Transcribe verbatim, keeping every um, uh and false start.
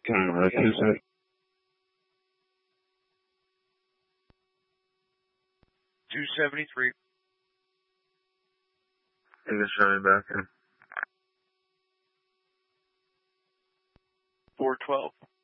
Camera two six. two seventy-three. You can show me back in. four twelve.